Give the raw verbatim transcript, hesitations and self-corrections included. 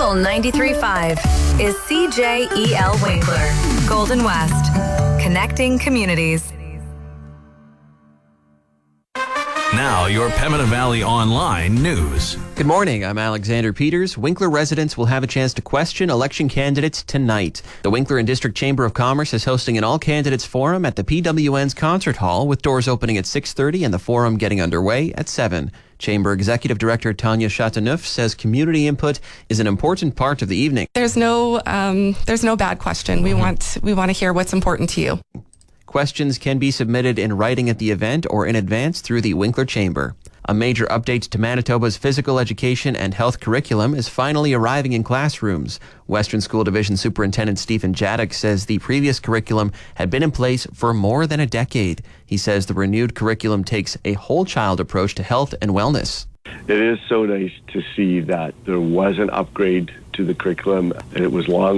Fuel ninety-three point five is C J E L Winkler, Golden West, connecting communities. Now, your Pembina Valley Online news. Good morning, I'm Alexander Peters. Winkler residents will have a chance to question election candidates tonight. The Winkler and District Chamber of Commerce is hosting an all-candidates forum at the P W N's Concert Hall, with doors opening at six thirty and the forum getting underway at seven. Chamber Executive Director Tanya Chateauneuf says community input is an important part of the evening. There's no, um, there's no bad question. We want, we want to hear what's important to you. Questions can be submitted in writing at the event or in advance through the Winkler Chamber. A major update to Manitoba's physical education and health curriculum is finally arriving in classrooms. Western School Division Superintendent Stephen Jadek says the previous curriculum had been in place for more than a decade. He says the renewed curriculum takes a whole child approach to health and wellness. It is so nice to see that there was an upgrade to the curriculum, and it was long